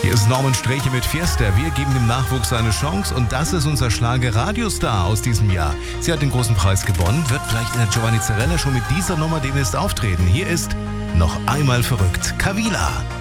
Hier ist Norman Sträche mit Fiesta. Wir geben dem Nachwuchs eine Chance und das ist unser Schlager-Radiostar aus diesem Jahr. Sie hat den großen Preis gewonnen, wird vielleicht in der Giovanni Zarella schon mit dieser Nummer demnächst auftreten. Hier ist Noch einmal verrückt, Kavila.